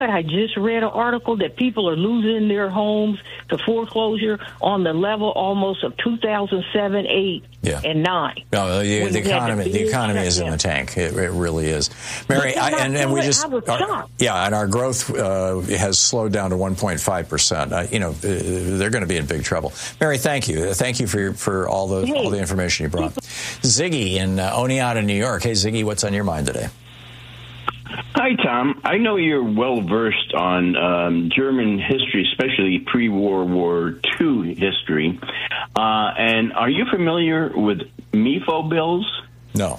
I just read an article that people are losing their homes to foreclosure on the level almost of 2007, 8, and 9. No, the economy is in the tank. It really is. Mary, and we just and our growth has slowed down to 1.5%. They're going to be in big trouble. Mary, thank you. Thank you for all the information you brought. Ziggy in Oneonta, New York. Hey, Ziggy, what's on your mind today? Hi, Tom. I know you're well-versed on German history, especially pre-World War II history. And are you familiar with MIFO bills? No.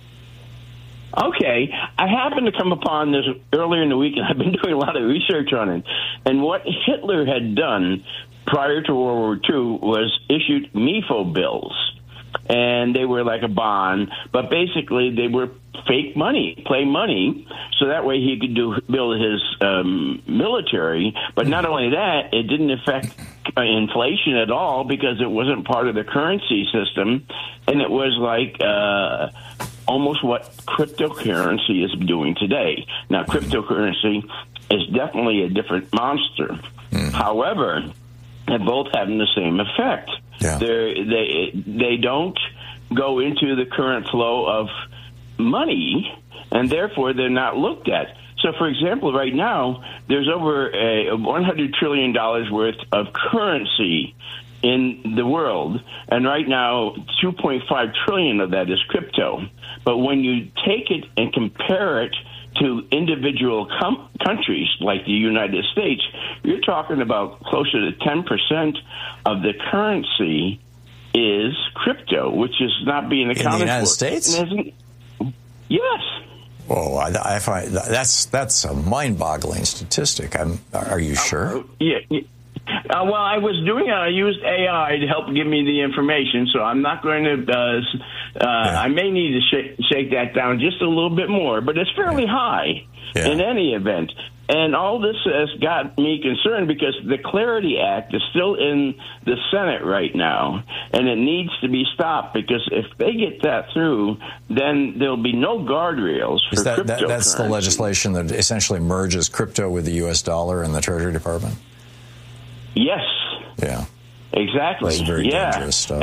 Okay. I happened to come upon this earlier in the week, and I've been doing a lot of research on it. And what Hitler had done prior to World War II was issued MIFO bills. And they were like a bond, but basically they were fake money, play money, so that way he could build his military. But not only that, it didn't affect inflation at all because it wasn't part of the currency system, and it was like almost what cryptocurrency is doing today. Now, cryptocurrency is definitely a different monster. However, they're both having the same effect. Yeah. They don't go into the current flow of money, and therefore they're not looked at. So, for example, right now, there's over $100 trillion worth of currency in the world, and right now, 2.5 trillion of that is crypto. But when you take it and compare it to individual countries like the United States, you're talking about closer to 10% of the currency is crypto, which is not being accounted for. In the United States? Yes. Whoa, I find that's a mind-boggling statistic. Are you sure? Yeah. Well, I was doing it. I used AI to help give me the information, so I'm not going to. I may need to shake that down just a little bit more, but it's fairly high in any event. And all this has got me concerned because the Clarity Act is still in the Senate right now, and it needs to be stopped because if they get that through, then there'll be no guardrails for cryptocurrency. That's the legislation that essentially merges crypto with the U.S. dollar and the Treasury Department? Yes. Yeah. Exactly. This is very dangerous stuff.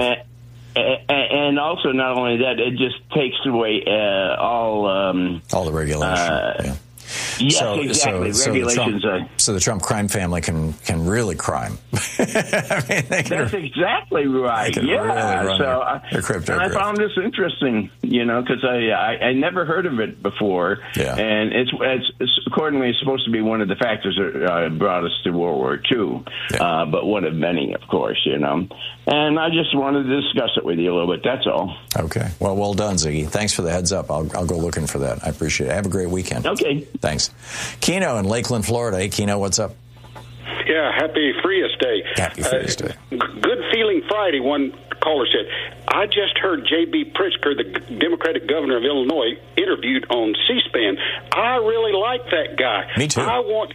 And also, not only that, it just takes away all the regulation. Yes, exactly. Regulations. So the Trump crime family can really crime. That's exactly right. Their crypto and I found this interesting, because I never heard of it before. Yeah. And it's accordingly supposed to be one of the factors that brought us to World War II, but one of many, of course, And I just wanted to discuss it with you a little bit. That's all. Okay. Well done, Ziggy. Thanks for the heads up. I'll go looking for that. I appreciate it. Have a great weekend. Okay. Thanks. Keno in Lakeland, Florida. Hey, Keno, what's up? Yeah, happy Frias Day. Happy Frias Day. Good feeling Friday, one caller said. I just heard J.B. Pritzker, the Democratic governor of Illinois, interviewed on C-SPAN. I really like that guy. Me too. I want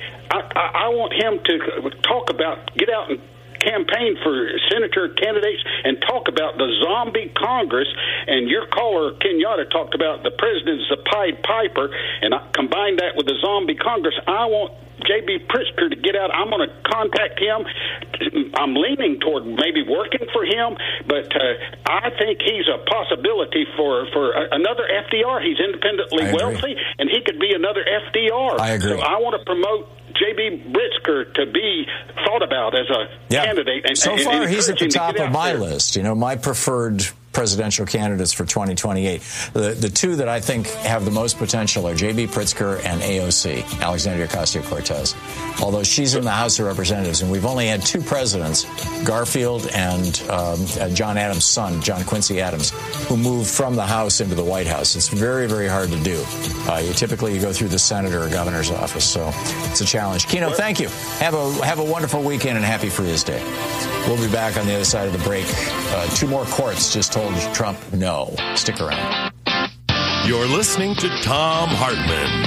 him to get out and campaign for senator candidates and talk about the zombie Congress. And your caller, Kenyatta, talked about the president's a Pied Piper, and I combined that with the zombie Congress. I want J.B. Pritzker to get out. I'm going to contact him. I'm leaning toward maybe working for him, but I think he's a possibility for another FDR. He's independently wealthy, and he could be another FDR. I agree. So I want to promote J.B. Pritzker to be thought about as a candidate. And, so far, he's at the top of my list. My preferred presidential candidates for 2028. The two that I think have the most potential are J.B. Pritzker and AOC, Alexandria Ocasio-Cortez. Although she's in the House of Representatives, and we've only had two presidents, Garfield and John Adams' son, John Quincy Adams, who moved from the House into the White House. It's very, very hard to do. You go through the Senate or governor's office, so it's a challenge. Keno, thank you. Have a wonderful weekend and happy Frias Day. We'll be back on the other side of the break. Two more courts just told Trump no. Stick around. You're listening to Thom Hartmann.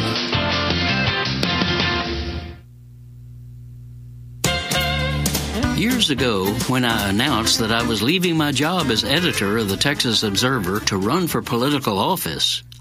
Years ago, when I announced that I was leaving my job as editor of the Texas Observer to run for political office,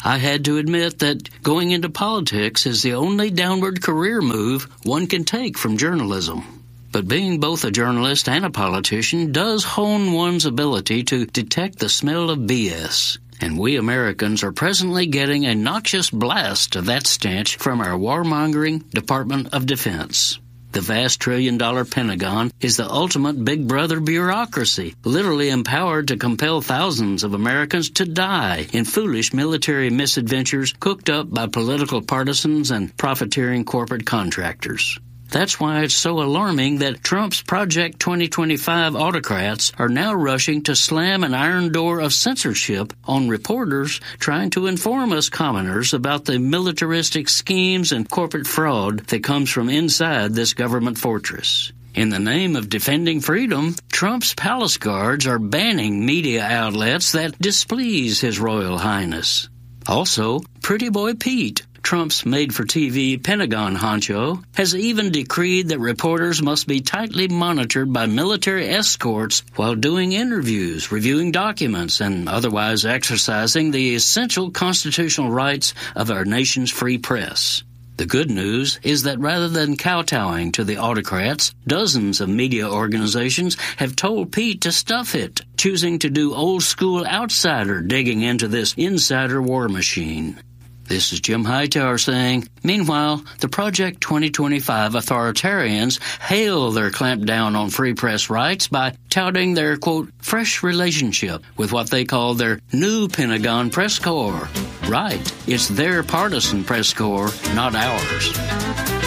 I had to admit that going into politics is the only downward career move one can take from journalism. But being both a journalist and a politician does hone one's ability to detect the smell of BS. And we Americans are presently getting a noxious blast of that stench from our warmongering Department of Defense. The vast trillion-dollar Pentagon is the ultimate big brother bureaucracy, literally empowered to compel thousands of Americans to die in foolish military misadventures cooked up by political partisans and profiteering corporate contractors. That's why it's so alarming that Trump's Project 2025 autocrats are now rushing to slam an iron door of censorship on reporters trying to inform us commoners about the militaristic schemes and corporate fraud that comes from inside this government fortress. In the name of defending freedom, Trump's palace guards are banning media outlets that displease His Royal Highness. Also, Pretty Boy Pete, Trump's made-for-TV Pentagon honcho, has even decreed that reporters must be tightly monitored by military escorts while doing interviews, reviewing documents, and otherwise exercising the essential constitutional rights of our nation's free press. The good news is that rather than kowtowing to the autocrats, dozens of media organizations have told Pete to stuff it, choosing to do old-school outsider digging into this insider war machine. This is Jim Hightower saying, meanwhile, the Project 2025 authoritarians hail their clampdown on free press rights by touting their, quote, fresh relationship with what they call their new Pentagon press corps. Right, it's their partisan press corps, not ours.